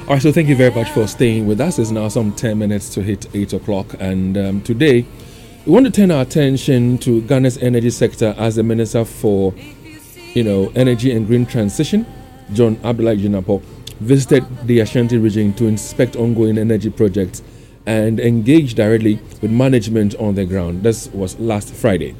All right, so thank you very much for staying with us. It's now some 10 minutes to hit 8 o'clock. And today, we want to turn our attention to Ghana's energy sector as the Minister for, Energy and Green Transition, John Abdullahi Jinapor, visited the Ashanti region to inspect ongoing energy projects and engage directly with management on the ground. This was last Friday.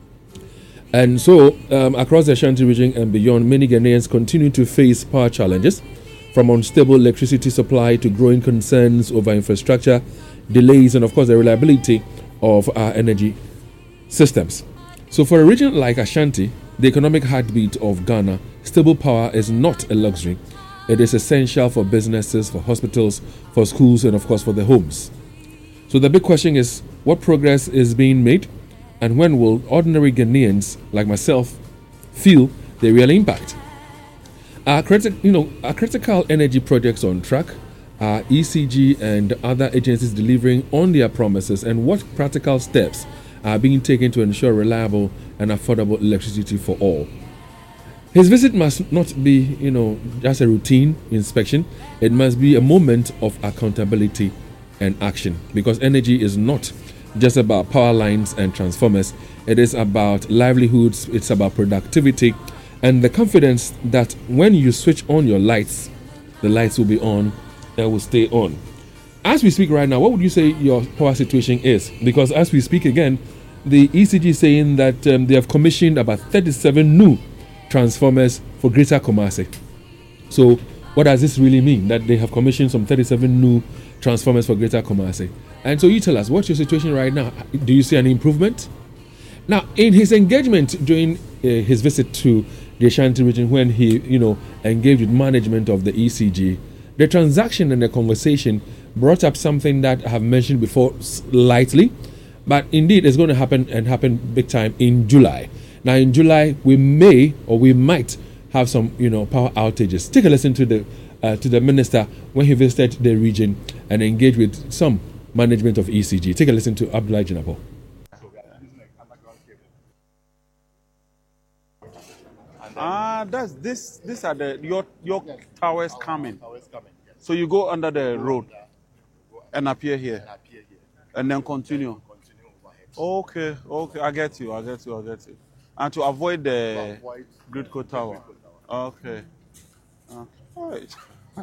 And so, across the Ashanti region and beyond, many Ghanaians continue to face power challenges, from unstable electricity supply to growing concerns over infrastructure, delays, and of course the reliability of our energy systems. So for a region like Ashanti, the economic heartbeat of Ghana, stable power is not a luxury. It is essential for businesses, for hospitals, for schools, and of course for the homes. So the big question is, what progress is being made, and when will ordinary Ghanaians like myself feel the real impact? Are critical energy projects on track? Are ECG and other agencies delivering on their promises? And what practical steps are being taken to ensure reliable and affordable electricity for all? His visit must not be, just a routine inspection. It must be a moment of accountability and action, because energy is not just about power lines and transformers. It is about livelihoods. It's about productivity, and the confidence that when you switch on your lights, the lights will be on and will stay on. As we speak right now, what would you say your power situation is? Because as we speak again, the ECG is saying that they have commissioned about 37 new transformers for Greater Kumasi. So what does this really mean? That they have commissioned some 37 new transformers for Greater Kumasi. And so you tell us, what's your situation right now? Do you see an improvement? Now, in his engagement during his visit to the Ashanti region, when he, engaged with management of the ECG, the transaction and the conversation brought up something that I have mentioned before lightly, but indeed it's going to happen big time in July. Now, in July, we may or we might have some, power outages. Take a listen to the minister when he visited the region and engaged with some management of ECG. Take a listen to Abdullahi Jinapor. These are your towers coming. So you go under the road and appear here, and then continue. Okay, I get you. And to avoid the Gridco Tower. Okay. Right.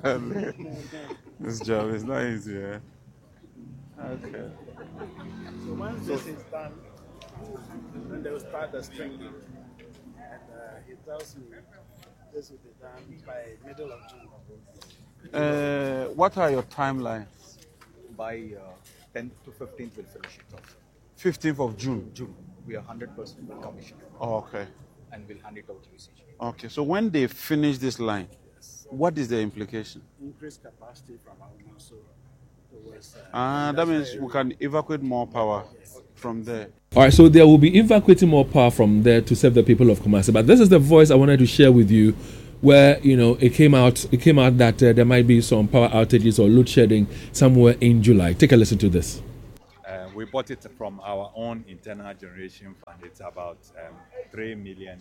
This job is not easy. Okay. So once this is done, then they will start the stringing. And he tells me this will be done by middle of June. What are your timelines? By 10th to 15th, we'll finish it off. 15th of June? June. We are 100% commissioned. Oh, okay. And we'll hand it over to ECG. Okay, so when they finish this line, what is the implication? Increased capacity from our muscle. That means we can evacuate more power from there. All right, so there will be evacuating more power from there to serve the people of Kumasi. But this is the voice I wanted to share with you, where it came out that there might be some power outages or load shedding somewhere in July. Take a listen to this. We bought it from our own internal generation fund. It's about $3 million,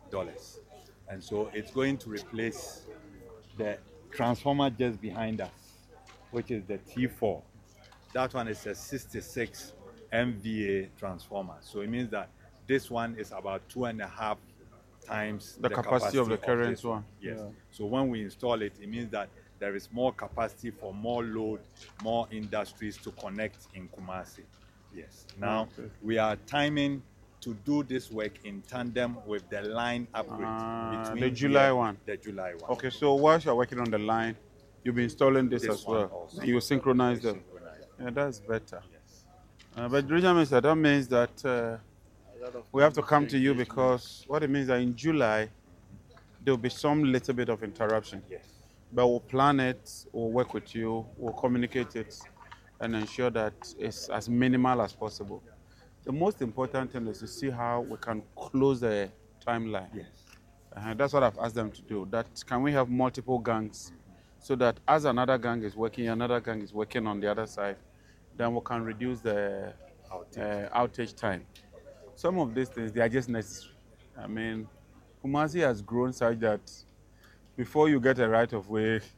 and so it's going to replace the transformer just behind us, which is the T4. That one is a 66 MVA transformer. So it means that this one is about 2.5 times the capacity of the current one. Yes. Yeah. So when we install it, it means that there is more capacity for more load, more industries to connect in Kumasi. Yes. Now we are timing to do this work in tandem with the line upgrade between the July one. The July one. Okay. So whilst you're working on the line, you'll be installing this as well. Also. You will synchronize them. Yeah, that's better. Yes. But Regional Minister, that means that we have to come to you, because what it means that in July there will be some little bit of interruption. Yes. But we'll plan it, we'll work with you, we'll communicate it, and ensure that it's as minimal as possible. The most important thing is to see how we can close the timeline. Yes. That's what I've asked them to do. That can we have multiple gangs, so that as another gang is working, another gang is working on the other side, then we can reduce the outage time. Some of these things, they are just necessary. I mean, Kumasi has grown such that before you get a right of way,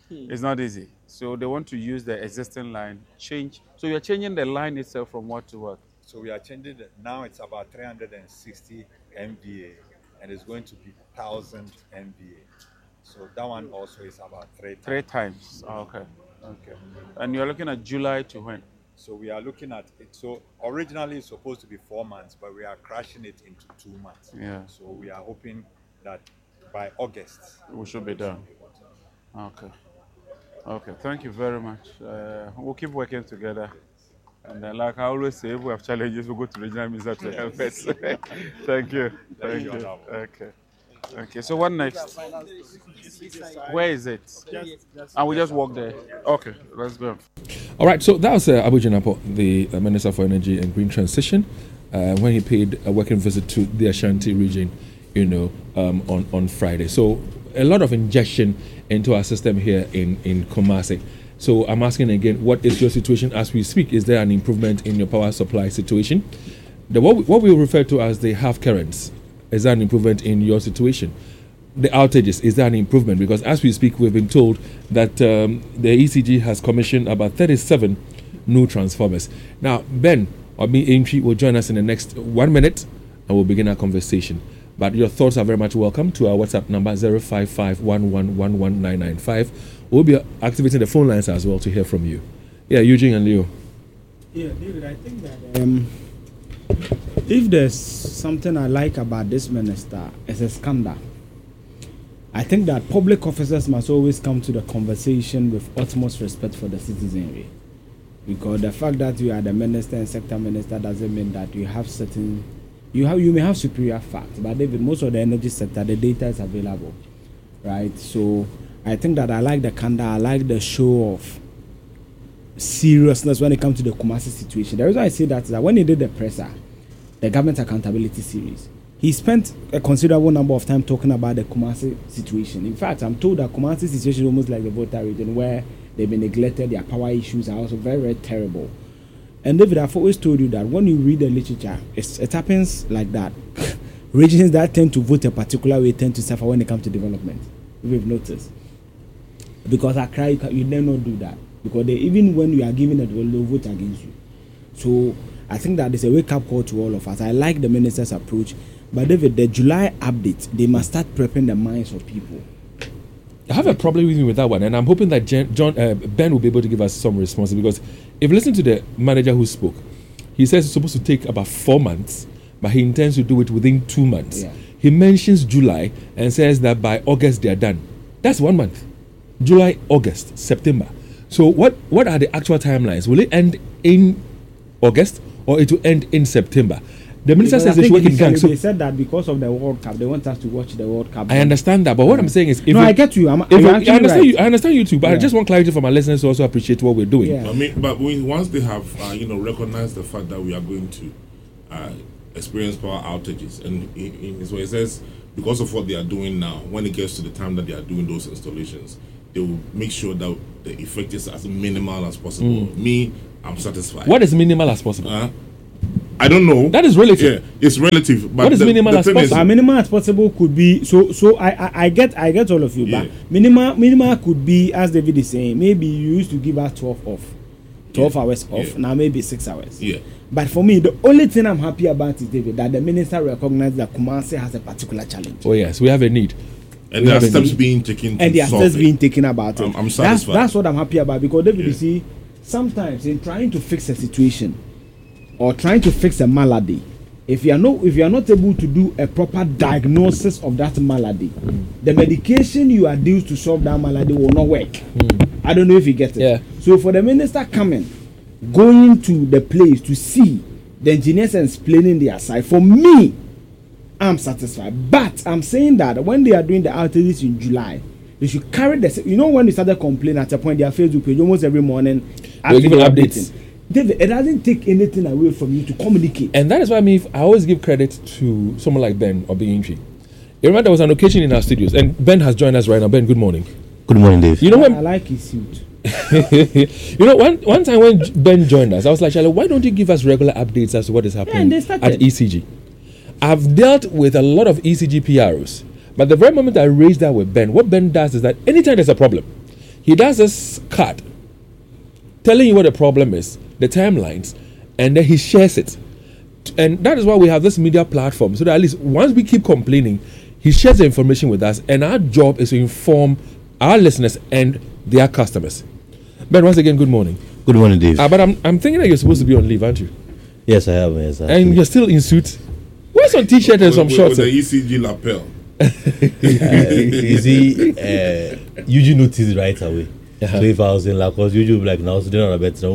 It's not easy. So they want to use the existing line, change. So you're changing the line itself from what to what? So we are changing it. Now it's about 360 MVA, and it's going to be 1,000 MVA. So that one also is about 3 times. 3 times. Oh, okay. Okay. And you're looking at July to when? So we are looking at it. So originally it's supposed to be 4 months, but we are crashing it into 2 months. Yeah. So we are hoping that by August We should be done. Okay. Okay. Thank you very much. We'll keep working together. And then, like I always say, if we have challenges, we'll go to regional minister to help us. Thank you. Thank you. Okay. Okay. So what next? Where is it? And we just walk there. Okay. Let's go. All right, so that was Abu Jinapo, the Minister for Energy and Green Transition, when he paid a working visit to the Ashanti region, on Friday. So a lot of injection into our system here in Kumasi. So I'm asking again, what is your situation as we speak? Is there an improvement in your power supply situation? What we refer to as the half currents, is there an improvement in your situation? The outages, is there an improvement? Because as we speak, we've been told that the ECG has commissioned about 37 new transformers. Now, Ben Obi Entry will join us in the next 1 minute and we'll begin our conversation. But your thoughts are very much welcome to our WhatsApp number 05511119995. We'll be activating the phone lines as well to hear from you. Yeah, Eugene and Leo. Yeah, David, I think that if there's something I like about this minister, it's a scandal. I think that public officers must always come to the conversation with utmost respect for the citizenry. Because the fact that you are the minister and sector minister doesn't mean that you have certain... You may have superior facts, but David, most of the energy sector, the data is available, right? So I think that I like the candor, I like the show of seriousness when it comes to the Kumasi situation. The reason I say that is that when he did the presser, the government accountability series, he spent a considerable number of time talking about the Kumasi situation. In fact, I'm told that Kumasi situation is almost like the Volta region where they've been neglected, their power issues are also very, very terrible. And David, I've always told you that when you read the literature, it happens like that. Regions that tend to vote a particular way tend to suffer when it comes to development. We've noticed. Because Accra, you dare not do that. Because even when you are given it, they'll vote against you. So I think that is a wake-up call to all of us. I like the minister's approach. But David, the July update, they must start prepping the minds of people. I have a problem with that one, and I'm hoping that Ben will be able to give us some response, because if you listen to the manager who spoke, he says it's supposed to take about 4 months, but he intends to do it within 2 months. Yeah. He mentions July and says that by August they are done. That's 1 month. July, August, September. So what are the actual timelines? Will it end in August or it will end in September? The minister says they should work in gang. So they said that because of the World Cup, they want us to watch the World Cup. I understand that, but what I'm saying is, I get you. I understand you too, but I just want clarity from our listeners to also appreciate what we're doing. Yeah. But once they have, recognized the fact that we are going to experience power outages, and so it says because of what they are doing now, when it gets to the time that they are doing those installations, they will make sure that the effect is as minimal as possible. Me, I'm satisfied. What is minimal as possible? I don't know. That is relative. Yeah, it's relative. But what is minimal as possible? Minimal as possible could be so. I get all of you. Yeah. But minimal could be, as David is saying, maybe you used to give us 12 hours off. Now maybe 6 hours. Yeah. But for me, the only thing I'm happy about is, David, that the minister recognized that Kumasi has a particular challenge. Oh yes, we have a need. And there are steps being taken. And there are steps being taken about it. I'm satisfied. That's what I'm happy about, because David, you see, sometimes in trying to fix a situation or trying to fix a malady, if you are not able to do a proper diagnosis of that malady, the medication you are due to solve that malady will not work. I don't know if you get it. Yeah. So for the minister going to the place to see the engineers and explaining their side, for me, I'm satisfied. But I'm saying that when they are doing the outages in July, they should carry the... when they started complaining at a point, their Facebook page almost every morning, they're giving updates. David, it doesn't take anything away from you to communicate. And that is why I always give credit to someone like Ben Obi Entry. You remember there was an occasion in our studios, and Ben has joined us right now. Ben, good morning. Good morning, Dave. I like his suit. One time when Ben joined us, I was like, Charlie, why don't you give us regular updates as to what is happening at ECG? I've dealt with a lot of ECG PROs, but the very moment I raised that with Ben, what Ben does is that anytime there's a problem, He does this cut, telling you what the problem is, the timelines, and then he shares it. And that is why we have this media platform, so that at least once we keep complaining, he shares the information with us, and our job is to inform our listeners and their customers. Ben, once again, good morning. Good morning, Dave. But I'm thinking that you're supposed to be on leave, aren't you? Yes, I am. Yes, And you're still in suit. Where's some t-shirt and some shorts? With the ECG lapel. you see, you notice right away. Uh-huh. So if I was in Lagos, you like now, so they don't have better.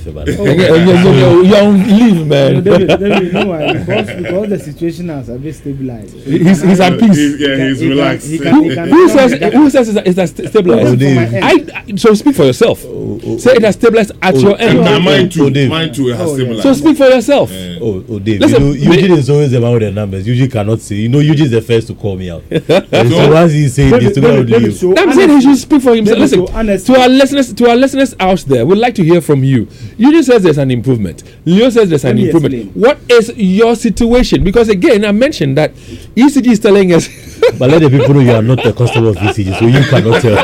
You're on leave, man. David, you know why? Because the situation has a bit stabilized. He's at peace. He's relaxed. Who says it has stabilized? So speak for yourself. Say it has stabilized at your end. Mine too. Mine too has stabilized. So speak for yourself. Dave, Listen, Eugene is always the man with the numbers. Eugene cannot say. Eugene is the first to call me out. So once he says this, to go leave. I'm saying he should speak for himself. Listen, to our listeners out there, we'd like to hear from you. Eugene says there's an improvement. Leo says there's an improvement. Explain. What is your situation? Because again, I mentioned that ECG is telling us. But let the people know you are not a customer of ECG, so you cannot tell.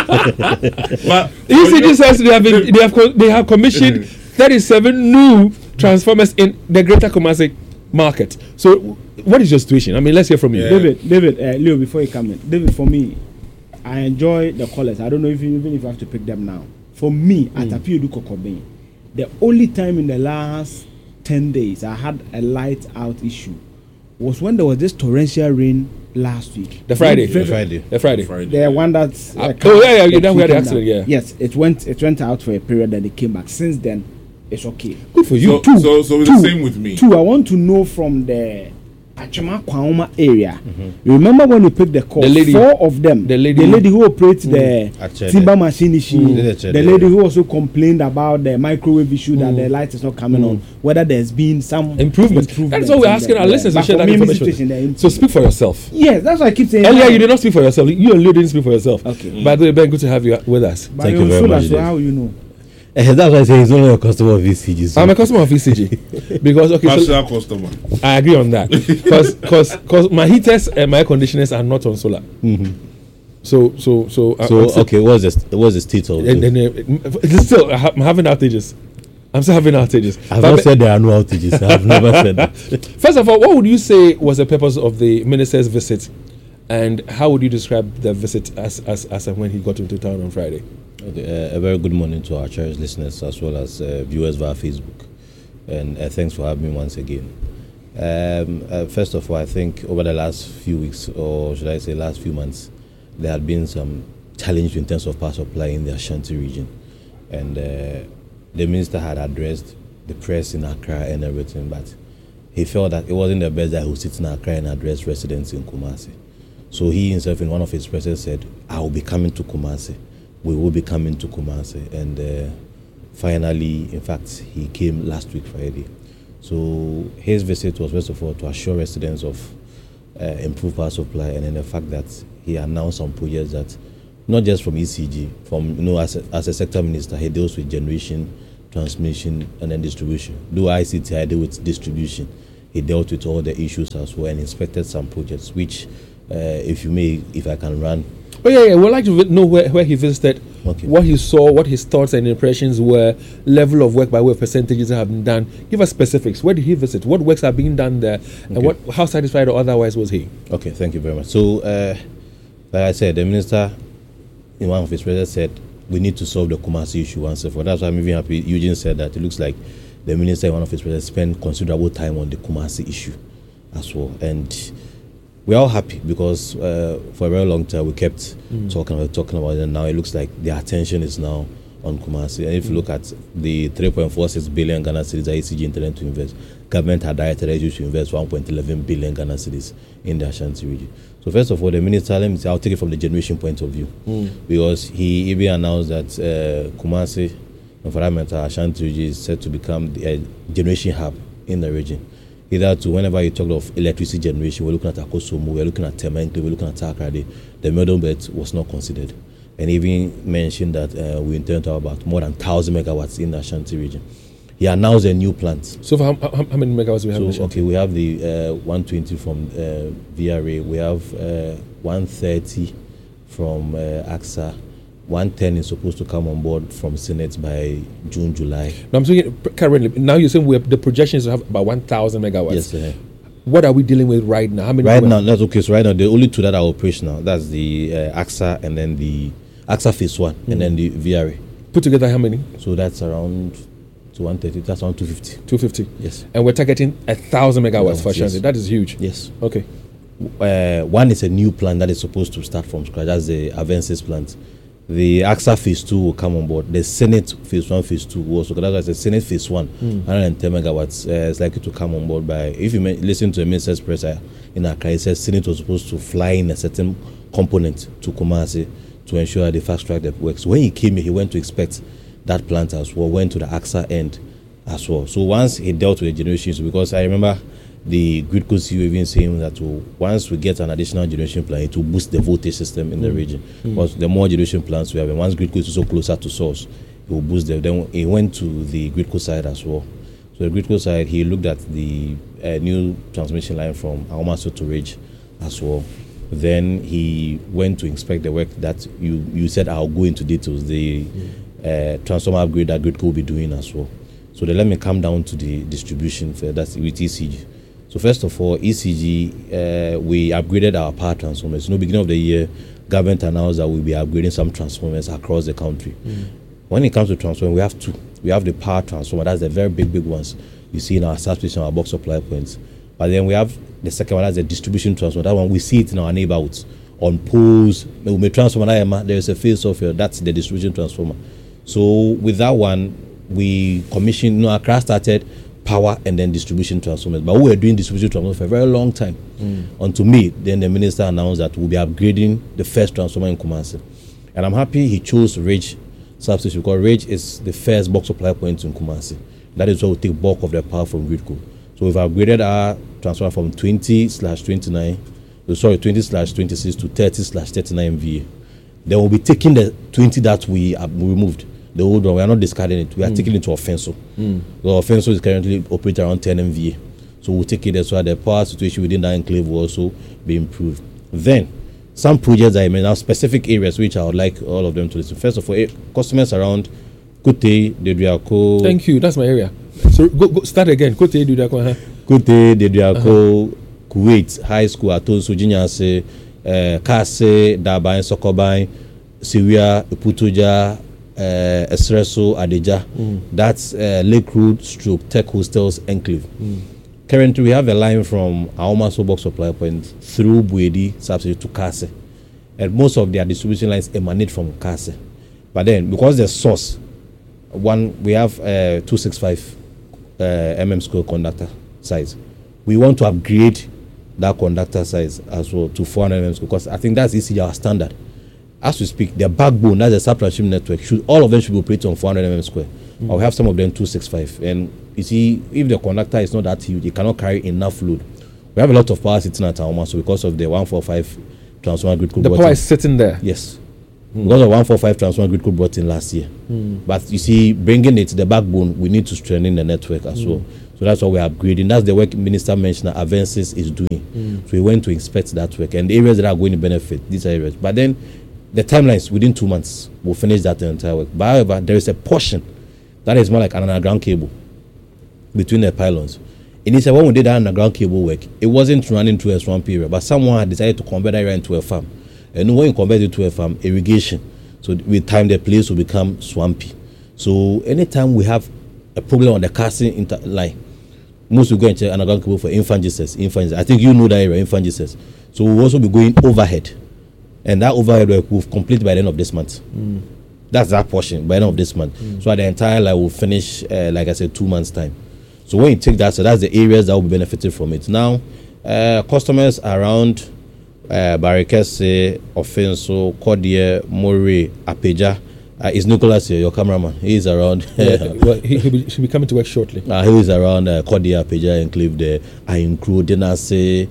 But ECG says they have commissioned 37 new transformers in the Greater Kumasi market. So, what is your situation? I mean, let's hear from you. David, Leo, before you come in, David, for me, I enjoy the callers. I don't know if you have to pick them now. For me, at Apio Kokobin, the only time in the last 10 days I had a light out issue was when there was this torrential rain last week. The Friday. The one that's we had the accident. Yeah. Yes, it went out for a period, then it came back. Since then, it's okay. Good for you. So it's the same with me. I want to know from the Achima Kwauma area. You remember when we picked the call? The lady, 4 of them. The lady who operates the timber machine issue. The lady who also complained about the microwave issue that the light is not coming on. Whether there's been some improvement. That's what we're asking our listeners to share that information. So speak for yourself. Yes, that's why I keep saying. Earlier, you did not speak for yourself. You and Leo didn't speak for yourself. Okay. By the way, Ben, good to have you with us. Thank you very much. So how you know? That's why I say he's only a customer of ECG. So. I'm a customer of ECG because partial customer. I agree on that because my heaters and my air conditioners are not on solar. So okay, what's the state of it? I'm having outages. I'm still having outages. I've not said there are no outages. I've never said that. First of all, what would you say was the purpose of the minister's visit, and how would you describe the visit as when he got into town on Friday? Okay, a very good morning to our cherished listeners as well as viewers via Facebook, and thanks for having me once again. First of all, I think over the last few weeks, or should I say last few months, there had been some challenge in terms of power supply in the Ashanti region, and the minister had addressed the press in Accra and everything, but he felt that it wasn't the best that he would sit in Accra and address residents in Kumasi. So he himself in one of his presses said, I will be coming to Kumasi. We will be coming to Kumasi, and finally, in fact, he came last week Friday. So his visit was first of all to assure residents of improved power supply, and then the fact that he announced some projects that not just from ECG, from as a sector minister, he deals with generation, transmission, and then distribution. Though ICT, I deal with distribution. He dealt with all the issues as well and inspected some projects, which, if I can run. Oh yeah. We'd like to know where he visited, what he saw, what his thoughts and impressions were, level of work by way of percentages that have been done. Give us specifics. Where did he visit? What works are being done there, and how satisfied or otherwise was he? Okay, thank you very much. So, like I said, the minister in one of his presses said we need to solve the Kumasi issue once and for all. That's why I'm even happy. Eugene said that it looks like the minister in one of his presses spent considerable time on the Kumasi issue as well, and we're all happy because for a very long time we kept talking about it, and now it looks like the attention is now on Kumasi. And if you look at the 3.46 billion Ghana cedis that ECG intended to invest, government had directed us to invest 1.11 billion Ghana cedis in the Ashanti region. So first of all, the minister, let me say, I'll take it from the generation point of view, because he even announced that Kumasi, and for that matter, Ashanti region is set to become a generation hub in the region. Either to whenever you talk of electricity generation, we're looking at Akosomu, we're looking at Temenkle, we're looking at Takrady. The middle belt was not considered. And even mentioned that we intend to have about more than 1,000 megawatts in the Ashanti region. He announced a new plant. So for how many megawatts we have in Ashanti? Okay, we have the 120 from VRA, we have 130 from AXA, 110 is supposed to come on board from Senate by June, July. Now I'm saying currently. Now you're saying the projections have about 1,000 megawatts. Yes, sir. What are we dealing with right now? How many? Right now, that's okay. So right now, the only two that are operational. That's the AXA and then the AXA Phase 1 and then the VRA. Put together, how many? So that's around 130. That's around 250. 250. Yes. And we're targeting 1,000 megawatts for yes. Ashanti. That is huge. Yes. Okay. One is a new plant that is supposed to start from scratch. That's the Avensis plant. The AXA Phase 2 will come on board. The Senate Phase 1, Phase 2 will also. That's the Senate Phase 1, 110 megawatts. Is likely to come on board by. If you listen to the Minister's press in Accra, he says Senate was supposed to fly in a certain component to Kumasi to ensure the fast track that works. When he came here, he went to inspect that plant as well. Went to the AXA end as well. So once he dealt with the generations, because I remember the Gridco CEO even saying that once we get an additional generation plant, it will boost the voltage system in the region. Because the more generation plants we have, and once Gridco is also closer to source, it will boost them. Then he went to the Gridco side as well. So the Gridco side, he looked at the new transmission line from Aomaso to Ridge as well. Then he went to inspect the work that you said. I'll go into details. The transformer upgrade that Gridco will be doing as well. So then let me come down to the distribution. That's with ECG. So first of all, ECG, we upgraded our power transformers. Beginning of the year, government announced that we'll be upgrading some transformers across the country. When it comes to transformers, we have two. We have the power transformer. That's the very big ones you see in our substation, our box supply points. But then we have the second one, that's the distribution transformer. That one, we see it in our neighborhoods. On poles, we may transformer, there is a phase of that's the distribution transformer. So with that one, we commissioned, Accra started power and then distribution transformers. But we were doing distribution transformers for a very long time. Until May, then the minister announced that we'll be upgrading the first transformer in Kumasi. And I'm happy he chose Ridge substation because Ridge is the first box supply point in Kumasi. That is where we take bulk of the power from Gridco. So we've upgraded our transformer from 20/26 to 30/39 MVA. Then we'll be taking the 20 that we removed. The old one, we are not discarding it. We are taking it to Offenso. The Offenso is currently operating around 10 MVA. So we'll take it there so that the power situation within that enclave will also be improved. Then, some projects I mean, now specific areas which I would like all of them to listen. First of all, customers around Kute, Dedriako. Thank you, that's my area. So go start again. Kute, Dedriako. Kute, Dedriako, Kuwait High School, Atonso, Jinyase, Kase, Dabai, Sokobai, Syria, Iputuja, Espresso, Adeja. That's Lake Road Stroke Tech Hostels Enclave. Currently, we have a line from Aomaso box supply point through Buedi subsidy to Kase, and most of their distribution lines emanate from Kase. But then, because the source, one we have 265 mm² conductor size, we want to upgrade that conductor size as well to 400 mm² because I think that's easily our standard. As we speak, the backbone, that's the sub-transmission network, all of them should be operating on 400 mm². But we have some of them 265. And you see, if the conductor is not that huge, it cannot carry enough load. We have a lot of power sitting at Aoma, so because of the 145 transformer grid the power is sitting there. Yes. Because of 145 transformer grid brought in last year. But you see, bringing it to the backbone, we need to strengthen the network as well. So that's what we're upgrading. That's the work Minister mentioned that Avensis is doing. So we went to inspect that work. And the areas that are going to benefit, these areas. But then, the timelines, within 2 months, we'll finish that entire work. But however, there is a portion that is more like an underground cable between the pylons. Initially, when we did that underground cable work, it wasn't running through a swamp area, but someone had decided to convert that area into a farm. And when you convert it to a farm, irrigation. So with time, the place will become swampy. So anytime we have a problem on the casting line, most will go and check underground cable for infant Jesus. I think you know that area, infant Jesus. So we'll also be going overhead. And that overhead work will complete by the end of this month. That's that portion by the end of this month. So the entire line will finish, like I said, 2 months' time. So when you take that, so that's the areas that will be benefited from it. Now, customers around Barikese, Offenso, Kodie, Mori, Apeja. Is Nicholas here, your cameraman? He is around. Well, he should be coming to work shortly. He is around Kodie, Apeja, Enclave there. I include Denase,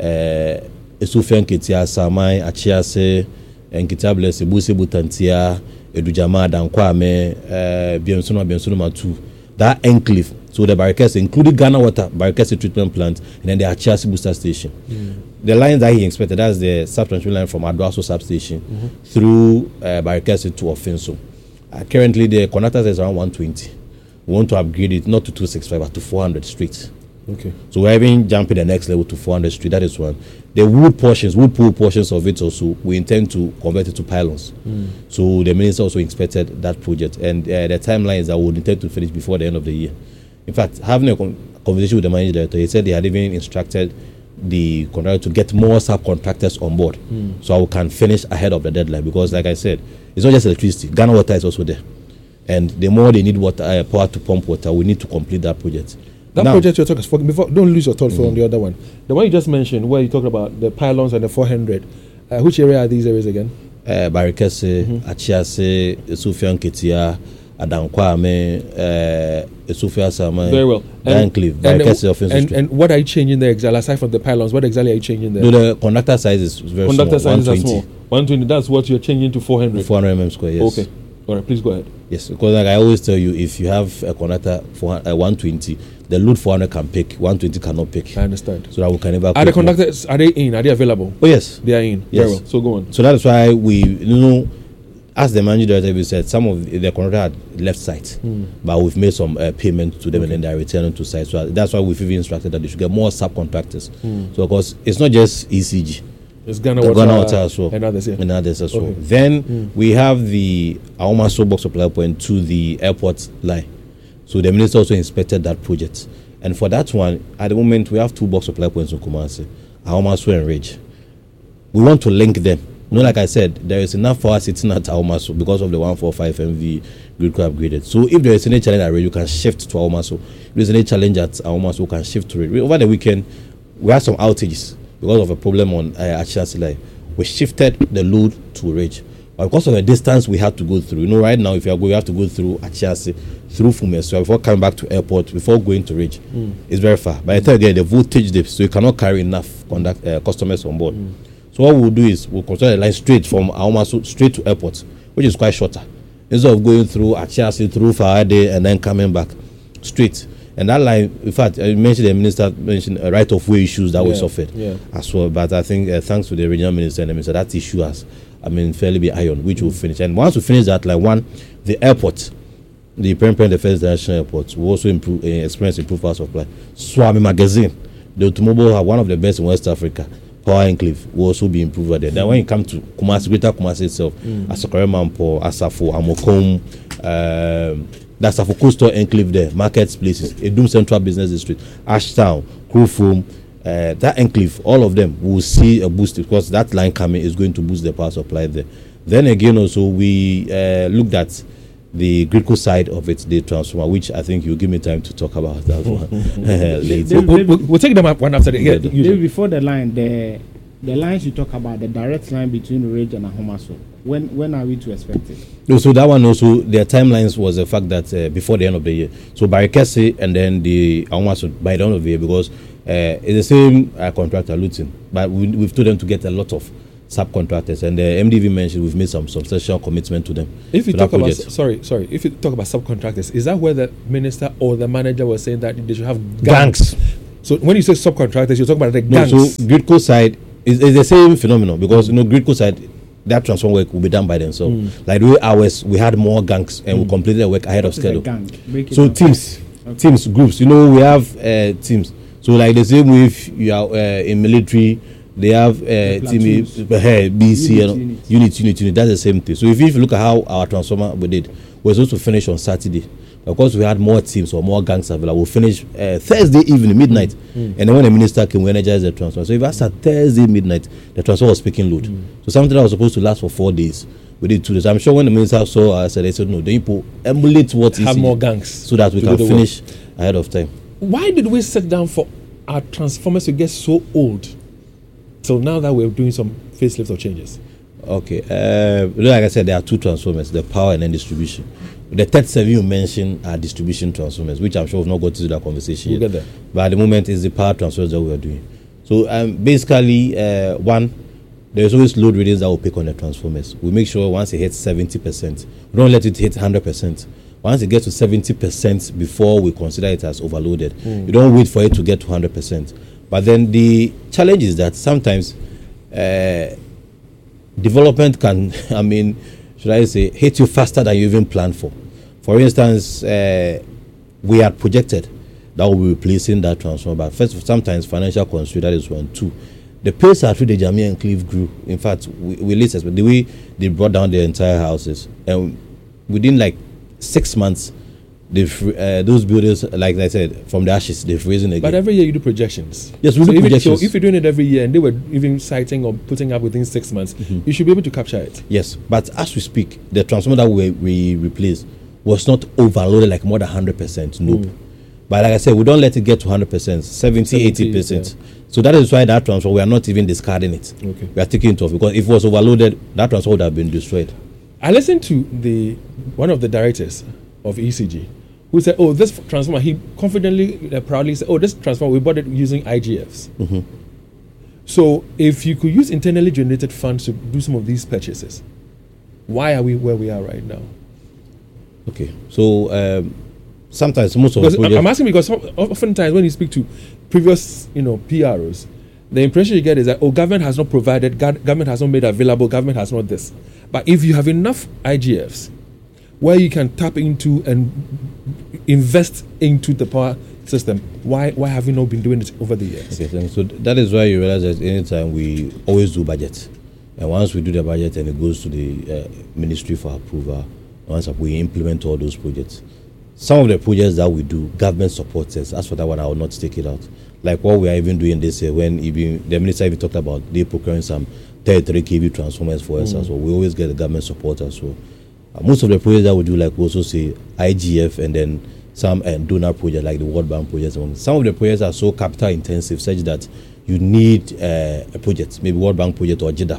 Esufian Ketia, Samai, Achiase, Enkitables, Ebusi Butantia, Edujama, Dankwame, Biensunuma 2. That enclave, So the Barikese, including Ghana Water, Barikese treatment plant, and then the Achiasi booster station. The line that he inspected, that's the sub-transmission line from Aduaso substation through Barikese to Ofinso. Currently, the conductor is around 120. We want to upgrade it not to 265 but to 400 straight. Okay. So we're having jumping the next level to 400 straight. That is one. The wood pool portions of it also, we intend to convert it to pylons. So the minister also inspected that project, and the timeline is that we would intend to finish before the end of the year. In fact, having a conversation with the managing director, he said they had even instructed the contractor to get more subcontractors on board, so we can finish ahead of the deadline. Because, like I said, it's not just electricity. Ghana Water is also there, and the more they need water, power to pump water, we need to complete that project. That project you're talking about, before, don't lose your thought on the other one. The one you just mentioned, where you talked about the pylons and the 400. Which area are these areas again? Barikese, Achiase, Esufian Ketia, Adankwame, Esufia Sama. Very well. And what are you changing there exactly? Aside from the pylons, what exactly are you changing there? No, the conductor size is very small. Conductor sizes are small. 120, that's what you're changing to 400. 400 mm square, yes. Okay. All right, please go ahead. Yes, because like I always tell you, if you have a conductor 120, the load 400 can pick, 120 cannot pick. I understand. So that we can never. Are the conductors, are they in? Are they available? Oh, yes. They are in. Yes. Very well. So go on. So that is why we, as the managing director said, some of the conductor had left site, but we've made some payments to them and then they are returning to site. So that's why we've even instructed that they should get more subcontractors. So, of course, it's not just ECG. It's Ghana Water as well. And others, yeah. And others as well. Then we have the Ahomaso box supply point to the airport line. So the minister also inspected that project. And for that one, at the moment, we have 2 box supply points in Kumasi, Ahomaso and Ridge. We want to link them. Like I said, there is enough power sitting at Ahomaso because of the 145 MV GridCo upgraded. So if there is any challenge at Ridge, you can shift to Ahomaso. If there is any challenge at Ahomaso, you can shift to Ridge. Over the weekend, we had some outages because of a problem on Achiasi line. We shifted the load to Ridge. But because of the distance we had to go through, right now, if you are going, you have to go through Achiasi, through Fumeso, before coming back to airport, before going to Ridge. It's very far. By the time again, the voltage dips, so you cannot carry enough customers on board. So what we'll do is we'll construct a line straight from Ahomaso straight to airport, which is quite shorter. Instead of going through Achiasi, through Fahade, and then coming back straight. And that line, in fact, I mentioned the minister mentioned right-of-way issues that we suffered as well. But I think thanks to the regional minister and the minister, that issue has, fairly be ironed, which will finish. And once we finish that line, the airport, the Prempeh Defense International Airport, will also experience improved power supply. Swami Magazine, the automobile have one of the best in West Africa. Power Enclave will also be improved there. Then when you come to Kumasi, Greater Kumasi itself, Asokore Mampo, Asafo, Amokom, that's Asafo Coastal Enclave there, markets, places, Edum Central Business District, Ashtown, Krufum, that enclave, all of them will see a boost because that line coming is going to boost the power supply there. Then again, also we looked at the GridCo side of it, the transformer, which I think you'll give me time to talk about that one later. We'll take them up one after the other. Before the line, the lines you talk about, the direct line between Ridge and Ahomaso, when are we to expect it? No, so that one also, their timelines was the fact that before the end of the year. So Barikese and then the Ahomaso by the end of the year, because it's the same contractor, Luton, but we've told them to get a lot of subcontractors, and the MDV mentioned we've made some substantial commitment to them. If you talk about if you talk about subcontractors, is that where the minister or the manager was saying that they should have gangs? So when you say subcontractors, you're talking about the gangs. No, so GridCo side is the same phenomenon because GridCo side, that transform work will be done by themselves. Like the way ours, we had more gangs and we completed the work ahead of schedule. So teams, groups. We have teams. So like the same way if you are in military, they have team BC and unit. That's the same thing. So if you look at how our transformer we did, we're supposed to finish on Saturday. Of course, we had more teams or more gangs available. We'll finish Thursday evening, midnight. And then when the minister came, we energized the transformer. So if that's at Thursday midnight, the transformer was picking load. So something that was supposed to last for 4 days, we did 2 days. I'm sure when the minister saw us, they said, no, then you emulate what is have more gangs so that we can finish ahead of time. Why did we sit down for our transformers to get so old? So now that we're doing some facelifts or changes. Okay. Like I said, there are 2 transformers, the power and then distribution. The 37 you mentioned are distribution transformers, which I'm sure we've not got to do that conversation yet. We'll get there. But at the moment, it's the power transfers that we are doing. So basically, one, there's always load readings that will pick on the transformers. We make sure once it hits 70%, we don't let it hit 100%. once it gets to 70% before we consider it as overloaded. You don't wait for it to get to 100%. But then the challenge is that sometimes development can, I mean, should I say, hit you faster than you even planned for. For instance, we had projected that we'll be replacing that transformer. But first, sometimes financial constraint, that is one. Two, the pace at which the Jamia Enclave grew. In fact, we listened, but the way they brought down the entire houses, and within like 6 months, those buildings, like I said, from the ashes, they've risen again. But every year you do projections. Yes, we do projections. So if you're doing it every year and they were even citing or putting up within 6 months, you should be able to capture it. Yes, but as we speak, the transformer that we replaced was not overloaded like more than 100%. Nope. But like I said, we don't let it get to 100%, 70, 80%. Yeah. So that is why that transformer, we are not even discarding it. Okay. We are taking it off, because if it was overloaded, that transformer would have been destroyed. I listened to one of the directors of ECG who said, oh, this transformer, he confidently, proudly said, oh, this transformer, we bought it using IGFs. So if you could use internally generated funds to do some of these purchases, why are we where we are right now? Okay, so sometimes most of because the I'm asking because oftentimes when you speak to previous, PROs, the impression you get is that, oh, government has not provided, government has not made available, government has not this. But if you have enough IGFs where you can tap into and invest into the power system, why have you not been doing it over the years? Okay, thanks. So that is why you realize that anytime we always do budget, and once we do the budget and it goes to the ministry for approval, once we implement all those projects, some of the projects that we do, government supports us. As for that one, I will not take it out. Like what we are even doing this year, when even the minister even talked about they procuring some 33 kV transformers for us as well. We always get the government support as well. Most of the projects that we do, like we also say IGF and then some donor projects like the World Bank projects. Some of the projects are so capital intensive such that you need a project, maybe World Bank project or GDAP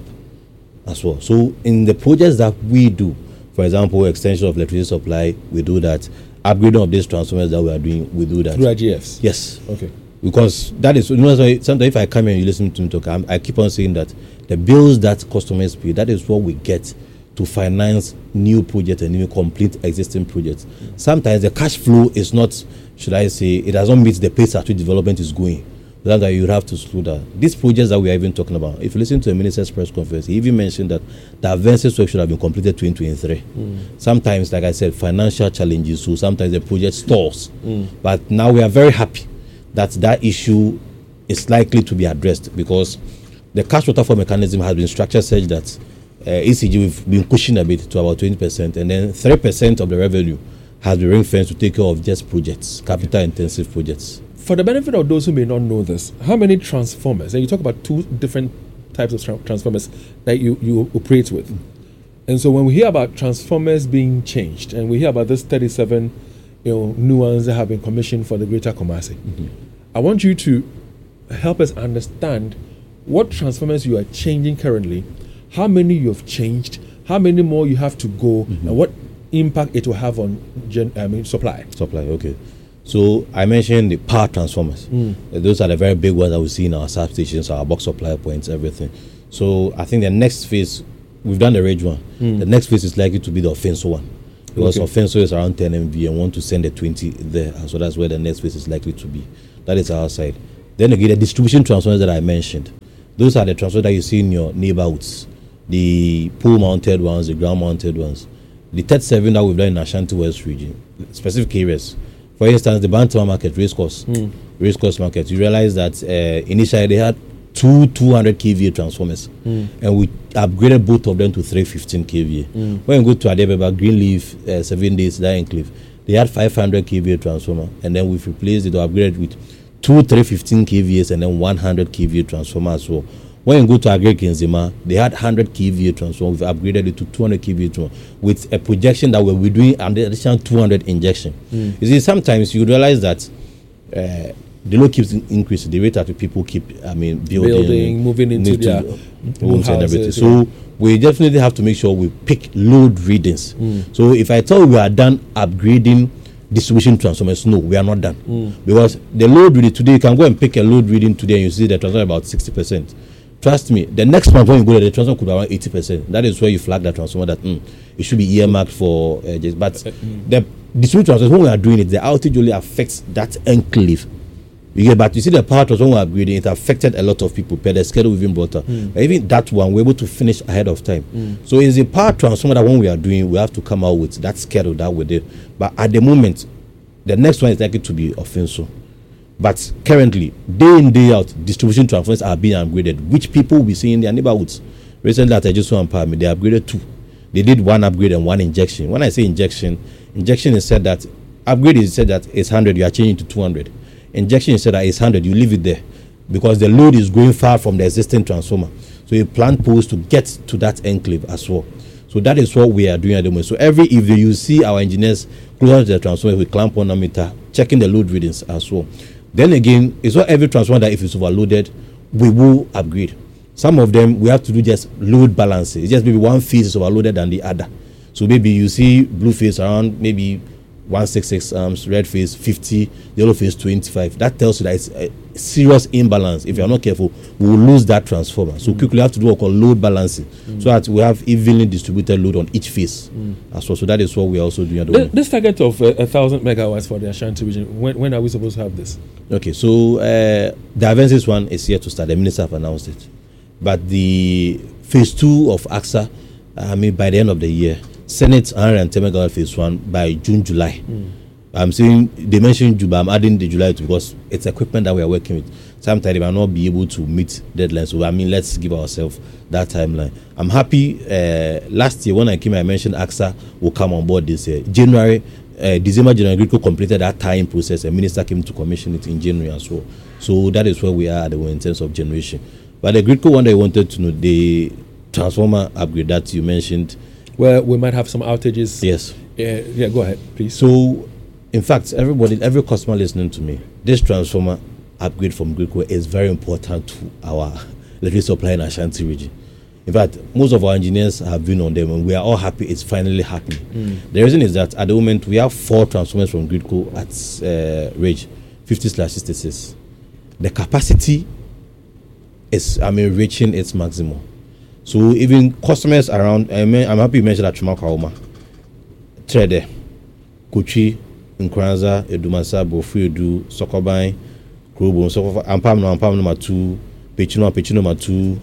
as well. So in the projects that we do, for example, extension of electricity supply, we do that. Upgrading of these transformers that we are doing, we do that. Through IGFs? Yes. Okay. Because that is, sometimes if I come here and you listen to me talk, I keep on saying that the bills that customers pay, that is what we get to finance new projects and new complete existing projects. Sometimes the cash flow is not, should I say, it doesn't meet the pace at which development is going. That's why you have to slow down. These projects that we are even talking about, if you listen to the minister's press conference, he even mentioned that the advances work should have been completed 2023. Sometimes, like I said, financial challenges, so sometimes the project stalls. But now we are very happy that issue is likely to be addressed, because the cash waterfall mechanism has been structured such that ECG, we've been pushing a bit to about 20%, and then 3% of the revenue has been ring-fenced to take care of just projects, capital-intensive projects. For the benefit of those who may not know this, how many transformers, and you talk about two different types of transformers that you operate with. And so when we hear about transformers being changed, and we hear about this 37 new ones that have been commissioned for the Greater Kumasi, I want you to help us understand what transformers you are changing currently, how many you have changed, how many more you have to go, and what impact it will have on supply. Supply, okay. So I mentioned the power transformers. Those are the very big ones that we see in our substations, our box supply points, everything. So I think the next phase, we've done the range one. The next phase is likely to be the Offenso one. Because Offenso is around 10 MV and want to send the 20 there. So that's where the next phase is likely to be. That is our side. Then again, the distribution transformers that I mentioned. Those are the transformers that you see in your neighborhoods. The pole-mounted ones, the ground-mounted ones. The 37 that we've done in Ashanti West region, specific areas. For instance, the Bantama market, racecourse market, you realize that initially they had two 200 kVA transformers, and we upgraded both of them to 315 kVA. When you go to Adebeba, Greenleaf, 7 days, that enclave, they had 500 kVA transformer, and then we've replaced it or upgraded with two 315 kVAs and then 100 kVA transformers as well. When you go to Agric in Zima, they had 100 kVA transformer. We've upgraded it to 200 kVA transformer with a projection that we'll be doing an additional 200 injection. You see, sometimes you realize that the load keeps increasing. The rate at which people keep, building, moving into their homes and everything. So we definitely have to make sure we pick load readings. So if I tell you we are done upgrading distribution transformers, no, we are not done. Because the load reading today, you can go and pick a load reading today and you see the transformer about 60%. trust me, the next month when you go there, the transformer could be around 80%. That is where you flag that transformer that it should be earmarked for but the distributed transformers, when we are doing it, the outage only affects that enclave. But you see the power transformer upgrading, it affected a lot of people per the schedule we've been brought up. Even that one, we're able to finish ahead of time. So it's a power transformer that when we are doing, we have to come out with that schedule that we did. But at the moment, the next one is likely to be offensive. But currently, day in, day out, distribution transformers are being upgraded, which people will be seeing in their neighborhoods. Recently, at Ejisu and Palmy, they upgraded 2. They did 1 upgrade and 1 injection. When I say injection is said that upgrade is said that it's 100, you are changing to 200. Injection is said that it's 100, you leave it there because the load is going far from the existing transformer. So you plan poles to get to that enclave as well. So that is what we are doing at the moment. So every evening you see our engineers closer to the transformer with clamp on a meter, checking the load readings as well. Then again, it's not every transformer that if it's overloaded, we will upgrade. Some of them we have to do just load balancing. It's just maybe one phase is overloaded than the other. So maybe you see blue phase around maybe 166 amps, red phase 50, yellow phase 25. That tells you that it's a serious imbalance. If you are not careful, we will lose that transformer. So quickly have to do what we call load balancing, so that we have evenly distributed load on each phase as well. So that is what we are also doing at the moment. This target of 1,000 megawatts for the Ashanti region, when are we supposed to have this? Okay, so the Avensis one is yet to start. The minister have announced it. But the phase 2 of AXA, by the end of the year, Senate 110 megawatt phase 1 by June, July. I'm saying they mentioned June, but I'm adding the July because it's equipment that we are working with. Sometimes they might not be able to meet deadlines. So let's give ourselves that timeline. I'm happy. Last year when I came, I mentioned AXA will come on board this year. December, January, Gridco completed that tying process. A minister came to commission it in January as well. So that is where we are at the moment in terms of generation. But the Gridco one that you wanted to know, the transformer upgrade that you mentioned, where we might have some outages. Yes. Yeah, go ahead, please. So, in fact, every customer listening to me, this transformer upgrade from Gridco is very important to our electricity supply in Ashanti region. In fact, most of our engineers have been on them, and we are all happy it's finally happening. The reason is that at the moment, we have 4 transformers from Gridco at range 50/66. The capacity is, reaching its maximum. So even customers around, I'm happy you mentioned that Chumakwaoma, Trede, Kuchi, Nkranza, Edumasa, Bofuedu, Sokobai, Krobo, Ampam number 2, Pechino number 2,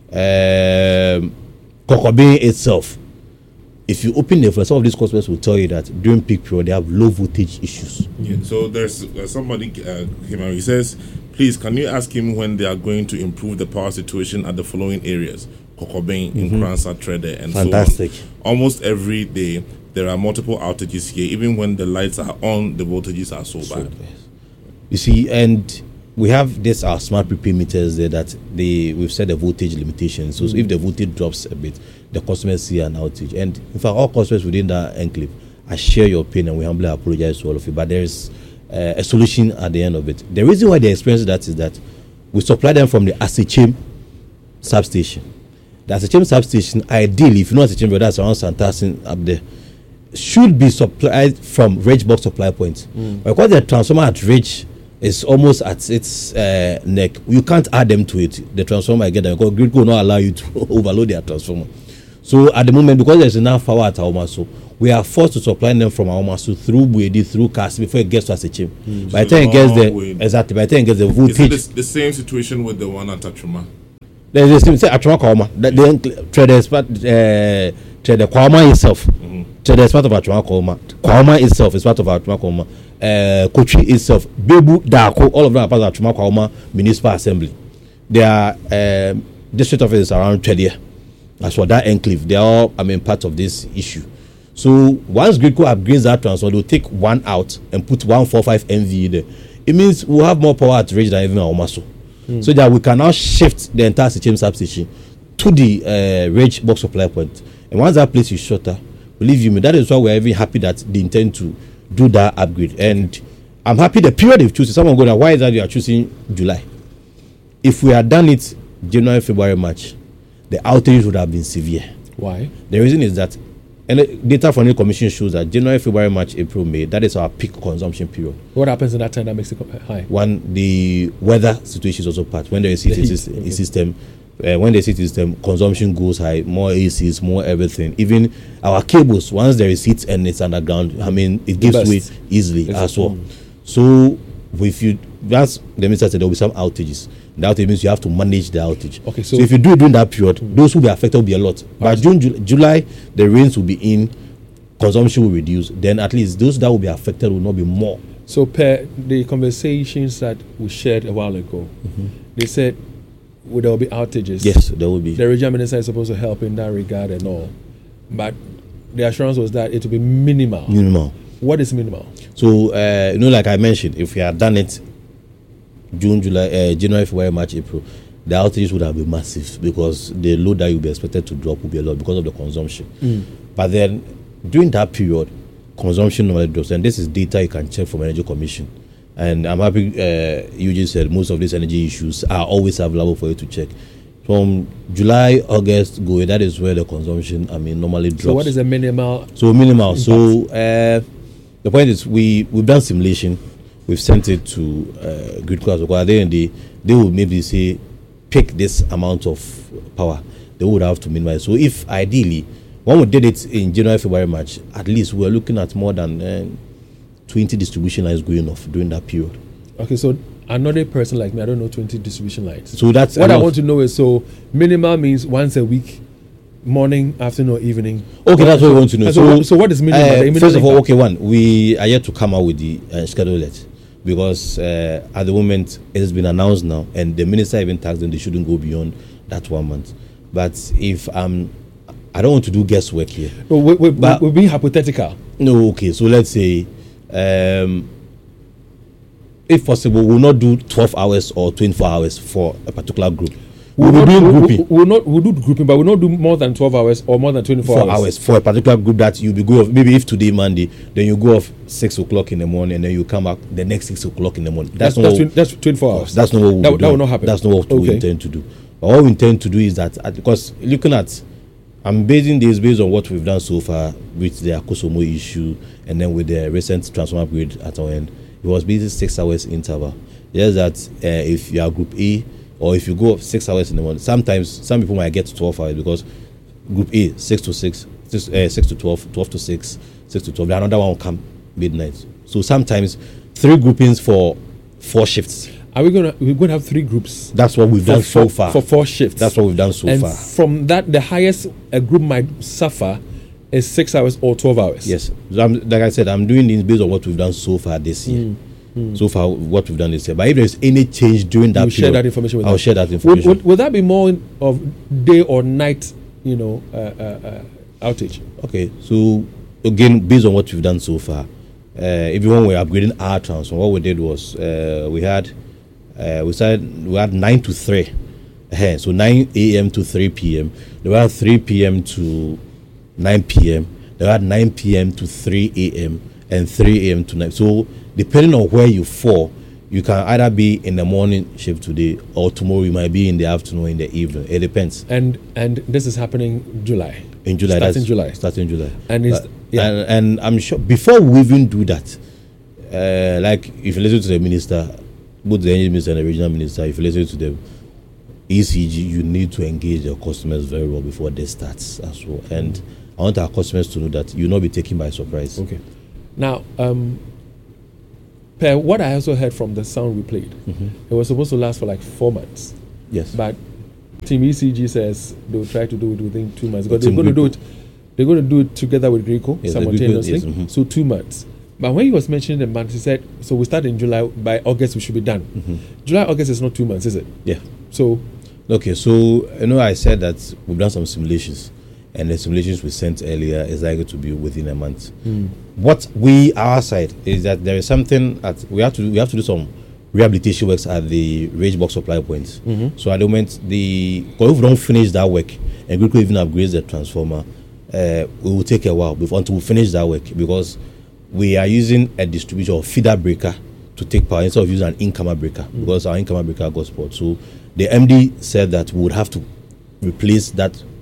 Kokobin itself. If you open the floor, some of these customers will tell you that during peak period they have low voltage issues. Yeah, so there's somebody came out. He says, please, can you ask him when they are going to improve the power situation at the following areas? Kokobin, Nkranza, Trede, and fantastic. So on. Almost every day there are multiple outages here. Even when the lights are on, the voltages are so bad. You see, and we have this our smart prepaid meters there that we've set the voltage limitation. So if the voltage drops a bit, the customers see an outage. And in fact, all customers within that enclave, I share your pain and we humbly apologize to all of you. But there is a solution at the end of it. The reason why they experience that is that we supply them from the Asechim substation. The Asechim substation, ideally, if you know Asechim, that's around Santasin up there, should be supplied from Rage Box supply point. But because the transformer at Rage is almost at its neck, you can't add them to it. The transformer again, because Gridco will not allow you to overload their transformer. So at the moment, because there's enough power at Aomaso, we are forced to supply them from Aomaso through Buedi, through Kasi before it gets to Asechim. By the time it gets there, exactly, by the time it gets the voltage. Is it the same situation with the one at Achuma? There's the same, say Achuma Kwama. The Kwama itself. Trede is part of Achuma Kwama. Kwama itself is part of Achuma Kwama. Kochi itself, Bebu, Dako, all of them are part of Achuma Kwama Municipal Assembly. Their district office is around Trede. As for that enclave, they are all, part of this issue. So once Gridco upgrades that transformer, they'll take one out and put 145 MVA there. It means we'll have more power at range than even Aomaso. So that we can now shift the entire Asechim substation to the range box supply point. And once that place is shorter, believe me, that is why we're even happy that they intend to do that upgrade. And I'm happy the period they've chosen. Someone go, why is that you are choosing July? If we had done it January, February, March, the outage would have been severe. Why? The reason is that, and the data from the commission shows that January, February, March, April, May, that is our peak consumption period. What happens in that time that makes it high? One, the weather situation is also part. When there is heat system, when the city system consumption goes high, more ACs, more everything. Even our cables, once there is heat and it's underground, I mean, it gives way easily as well. So if you, that's the minister said, there will be some outages. The outage means you have to manage the outage. Okay, so if you do it during that period, those who will be affected will be a lot. By June, July, the rains will be in, consumption will reduce. Then at least those that will be affected will not be more. So per the conversations that we shared a while ago, they said there will be outages. Yes, there will be. The regional minister is supposed to help in that regard and all. But the assurance was that it will be minimal. Minimal. What is minimal? So, like I mentioned, if we had done it June, July, January, February, March, April, the outages would have been massive because the load that you'll be expected to drop will be a lot because of the consumption. But then, during that period, consumption normally drops. And this is data you can check from Energy Commission. And I'm happy you just said most of these energy issues are always available for you to check. From July, August, that is where the consumption, normally drops. So what is the minimal? So minimal. Impact? So the point is we've done simulation. We've sent it to Grid Class. Because at the end of the day, they will maybe say, pick this amount of power. They would have to minimize. So if ideally, when we did it in January, February, March, at least we're looking at more than 20 distribution lines going off during that period. Okay, so another person like me, I don't know 20 distribution lines. So that's what I want to know is, so minimal means once a week, morning, afternoon, or evening. Okay, that's what we want to know. So what is minimal? First of all, we are yet to come out with the schedule yet. Because at the moment, it has been announced now, and the minister even tasked them they shouldn't go beyond that 1 month. But if I don't want to do guesswork here. No, we're being hypothetical. No, okay. So let's say, if possible, we'll not do 12 hours or 24 hours for a particular group. We'll do grouping. We'll do grouping, but we'll not do more than 12 hours or more than 24 hours for a particular group that you'll be go off. Maybe if today Monday, then you go off 6 o'clock in the morning, and then you come back the next 6 o'clock in the morning. That's 24 hours. That's not what that will not happen. That's not what we intend to do. But what we intend to do is that because looking at, I'm basing this based on what we've done so far with the Akosomo issue, and then with the recent transformer upgrade at our end, it was basically 6 hours interval. Yes, that if you are Group A, or if you go 6 hours in the morning, sometimes some people might get to 12 hours because Group A 6 to 6, 6 to 12, 12 to 6, 6 to 12. The another one will come midnight. So sometimes 3 groupings for 4 shifts. We're gonna have 3 groups. That's what we've done so far. For 4 shifts. That's what we've done so far. And from that, the highest a group might suffer is 6 hours or 12 hours. Yes. So like I said, I'm doing this based on what we've done so far this year. So far, what we've done this year. But if there's any change during that period, share that information with I'll share that information. Would that be more of day or night, outage? Okay. So again, based on what we've done so far, even when we're upgrading our transformer, what we did was we had 9 to 3. So 9 a.m. to 3 p.m. They had 3 p.m. to 9 p.m. They had 9 p.m. to 3 a.m. and 3 a.m. to 9. So depending on where you fall, you can either be in the morning shift today, or tomorrow you might be in the afternoon or in the evening. It depends. And this is happening July. In July. Starting July. Starting July. And I'm sure before we even do that, like if you listen to the minister, both the energy minister and the regional minister, if you listen to them, ECG, you need to engage your customers very well before this starts as well. And I want our customers to know that you'll not be taken by surprise. Okay. Now, Per, what I also heard from the sound we played, it was supposed to last for like 4 months. Yes. But Team ECG says they'll try to do it within 2 months. Because they're going to do it. They're going to do it together with Greco simultaneously. So 2 months. But when he was mentioning the month, he said, so we start in July. By August, we should be done. July, August is not 2 months, is it? Yeah. So. Okay. So I said that we've done some simulations, and the simulations we sent earlier is likely to be within a month. What our side is that there is something that we have to do some rehabilitation works at the range box supply points. So at the moment, if we don't finish that work and we could even upgrade the transformer, it will take a while until we finish that work, because we are using a distributor or feeder breaker to take power instead of using an incomer breaker, because our incomer breaker got spoiled. So the MD said that we would have to replace that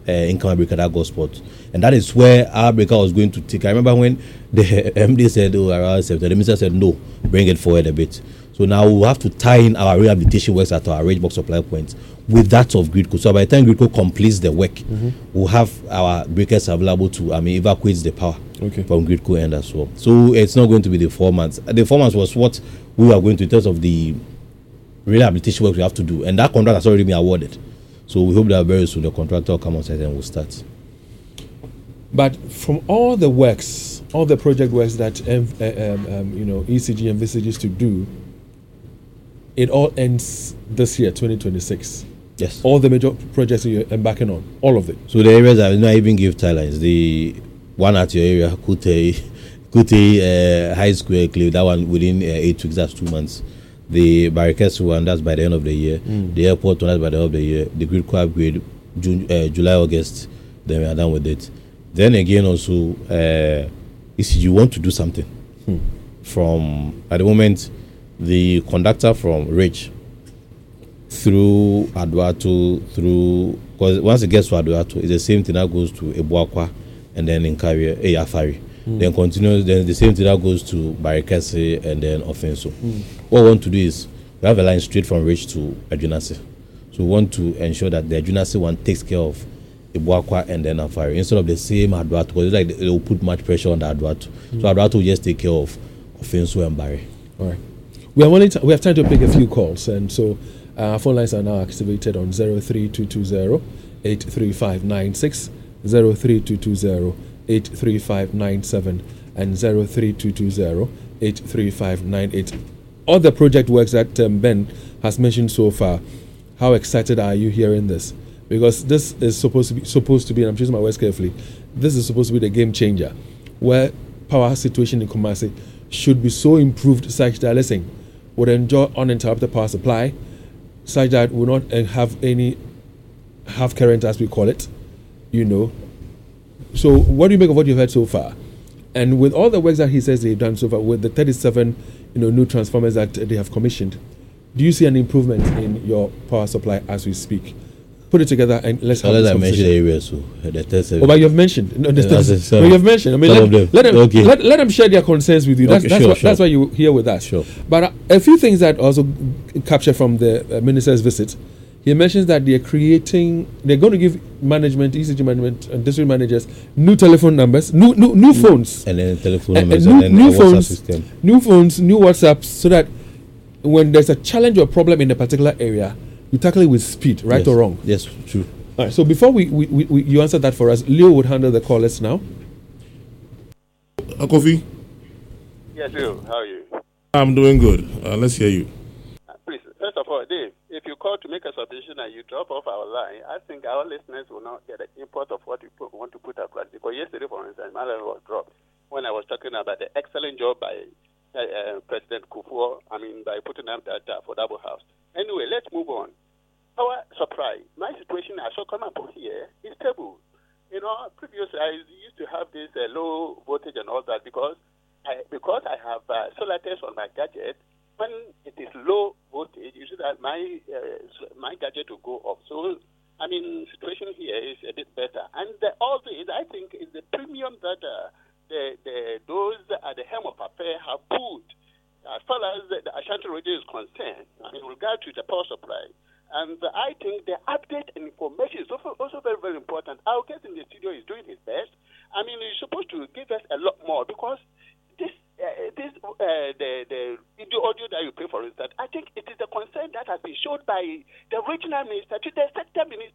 income breaker that got spot, and that is where our breaker was going to take. I remember when the MD said, "Oh, around September," the minister said, "No, bring it forward a bit." So now we'll have to tie in our rehabilitation works at our range box supply points with that of Gridco. So by the time Gridco completes the work, we'll have our breakers available to evacuate the power from Gridco end as well. So it's not going to be the 4 months. The 4 months was what we are going to in terms of the rehabilitation work we have to do, and that contract has already been awarded. So we hope that very soon the contractor will come on site and we'll start. But from all the works, all the project works that ECG envisages to do, it all ends this year, 2026. Yes. All the major projects you're embarking on, all of it. So the areas I will not even give timelines. The one at your area, Kute High School, that one within 8 weeks, that's 2 months. The Barricades one, that's by the end of the year. The airport one, that's by the end of the year. The Gridco upgrade, July, August, then we are done with it. Then again also, if you want to do something from, at the moment, the conductor from Ridge through Aduatu, because once it gets to Aduatu, it's the same thing that goes to Ebuakwa and then in Afari. Then continues, then the same thing that goes to Barikese and then Offenso. What we want to do is, we have a line straight from Ridge to Adjunasi. So we want to ensure that the Adjunasi one takes care of Ebuakwa and then Afari, instead of the same Aduatu, because it's like it will put much pressure on the Aduatu. So Aduatu will just take care of Offenso and Barry. All right. We have time to pick a few calls, and so our phone lines are now activated on 03220-83596, 03220-83597, and 03220-83598. All the project works that Ben has mentioned so far, how excited are you hearing this? Because this is supposed to be, and I'm choosing my words carefully, this is supposed to be the game changer, where power situation in Kumasi should be so improved such that, listen, would enjoy uninterrupted power supply, such that we will not have any half current, as we call it, So what do you make of what you've heard so far? And with all the works that he says they've done so far, with the 37 new transformers that they have commissioned, do you see an improvement in your power supply as we speak? Put it together and let's have this conversation. Mention the areas, so the 37. But you've mentioned. No, you've mentioned. I mean, let them share their concerns with you. That's why you're here with us. Sure. But a few things that also capture from the minister's visit. He mentions that they're going to give management, ECG management, and district managers new telephone numbers, new phones, and then telephone numbers, and then new WhatsApp phones, system. new phones, new WhatsApps, so that when there's a challenge or problem in a particular area, you tackle it with speed, right or wrong? Yes, true. All right. So before you answer that for us, Leo would handle the callers now. Kofi? Yes, Leo. How are you? I'm doing good. Let's hear you. Please, first of all, Dave, if you call to make a submission and you drop off our line, I think our listeners will not get the import of what we want to put across. Because yesterday, for instance, my line was dropped when I was talking about the excellent job by President Kufuor, by putting up that for Double House. Anyway, let's move on. Power supply. My situation, I shall come up here, is stable. Previously I used to have this low voltage and all that because I have solar test on my gadget. When it is low voltage, you see that my gadget will go off. So, situation here is a bit better. And all this, I think, is the premium that those at the helm of affair have put. As far as the Ashanti radio is concerned, in regard to the power supply, and I think the update and information is also very, very important. Our guest in the studio is doing his best. He's supposed to give us a lot more because the audio that you play, for instance, I think it is the concern that has been shown by the regional minister to the sector minister